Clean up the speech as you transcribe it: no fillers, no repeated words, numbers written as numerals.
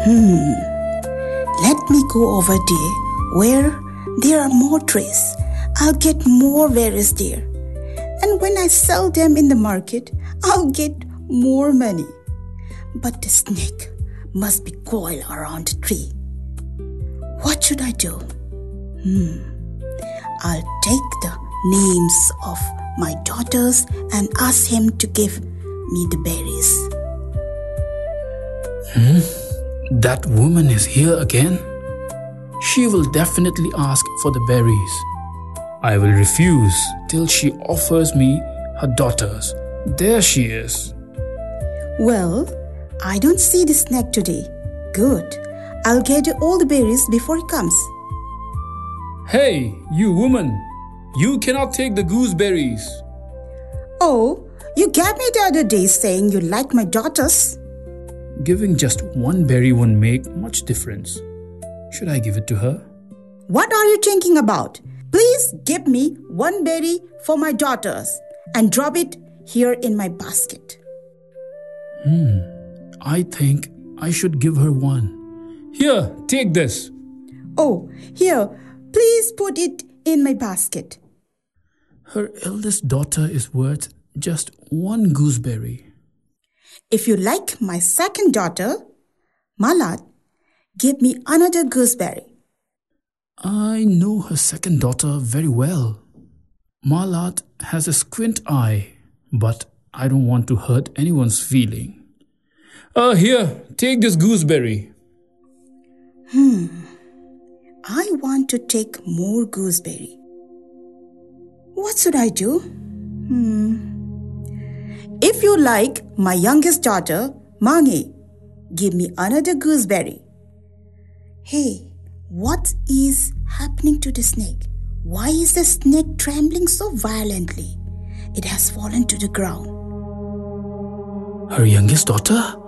Let me go over there where there are more trees. I'll get more berries there. And when I sell them in the market, I'll get more money. But the snake must be coiled around the tree. What should I do? I'll take the names of my daughters and ask him to give me the berries. That woman is here again. She will definitely ask for the berries. I will refuse till she offers me her daughters. There she is. Well, I don't see the snake today. Good. I'll get all the berries before he comes. Hey, you woman! You cannot take the gooseberries. Oh, you gave me the other day saying you like my daughters. Giving just one berry won't make much difference. Should I give it to her? What are you thinking about? Please give me one berry for my daughters and drop it here in my basket. I think I should give her one. Here, take this. Oh, here, please put it in my basket. Her eldest daughter is worth just one gooseberry. If you like my second daughter, Malat, give me another gooseberry. I know her second daughter very well. Malat has a squint eye, but I don't want to hurt anyone's feeling. Here, take this gooseberry. I want to take more gooseberry. What should I do? If you like my youngest daughter, Mangi, give me another gooseberry. Hey, what is happening to the snake? Why is the snake trembling so violently? It has fallen to the ground. Her youngest daughter?